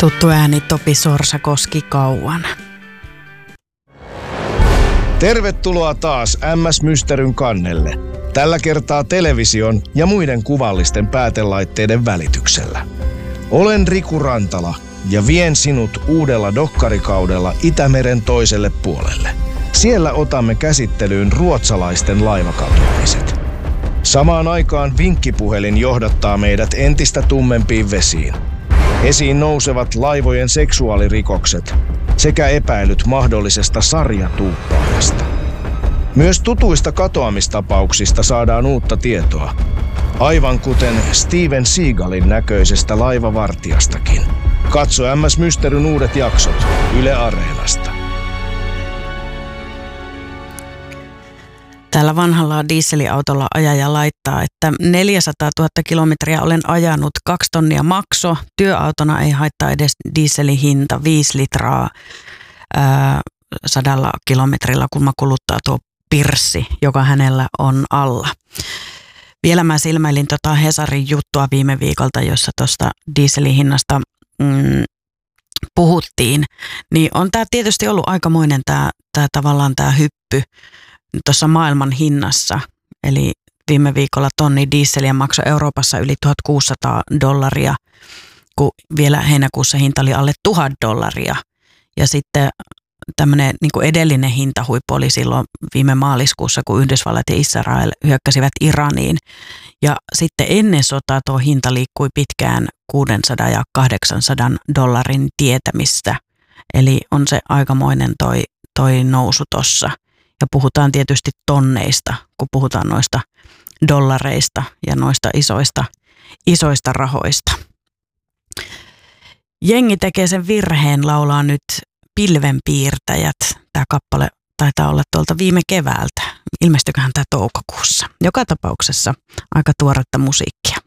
Tuttu ääni Topi Sorsakoski kauan. Tervetuloa taas MS Mysteryn kannelle. Tällä kertaa television ja muiden kuvallisten päätelaitteiden välityksellä. Olen Riku Rantala ja vien sinut uudella dokkarikaudella Itämeren toiselle puolelle. Siellä otamme käsittelyyn ruotsalaisten laivakatoamiset. Samaan aikaan vinkkipuhelin johdattaa meidät entistä tummempiin vesiin. Esiin nousevat laivojen seksuaalirikokset sekä epäilyt mahdollisesta sarjatuuppaajasta. Myös tutuista katoamistapauksista saadaan uutta tietoa, aivan kuten Steven Seagalin näköisestä laivavartijastakin. Katso MS Mysteryn uudet jaksot Yle Areenasta. Täällä vanhalla dieselautolla ajaja laittaa, että 400 000 kilometriä olen ajanut, 2 tonnia makso. Työautona ei haittaa edes dieselin hinta, 5 litraa 100 kilometrillä, kun kuluttaa tuo pirssi, joka hänellä on alla. Vielä mä silmäilin Hesarin juttua viime viikolta, jossa tuosta dieselin hinnasta puhuttiin. Niin on tämä tietysti ollut aikamoinen tämä hyppy tuossa maailman hinnassa. Eli viime viikolla tonni dieseliä maksoi Euroopassa yli $1,600, kun vielä heinäkuussa hinta oli alle $1,000. Ja sitten tämmöinen niin kuin edellinen hintahuippu oli silloin viime maaliskuussa, kun Yhdysvallat ja Israel hyökkäsivät Iraniin. Ja sitten ennen sotaa tuo hinta liikkui pitkään $600 ja $800 tietämistä. Eli on se aikamoinen toi nousu tossa. Ja puhutaan tietysti tonneista, kun puhutaan noista dollareista ja noista isoista rahoista. Jengi tekee sen virheen, laulaa nyt Pilvenpiirtäjät. Tämä kappale taitaa olla tuolta viime keväältä. Ilmestyköhän tämä toukokuussa. Joka tapauksessa aika tuoretta musiikkia.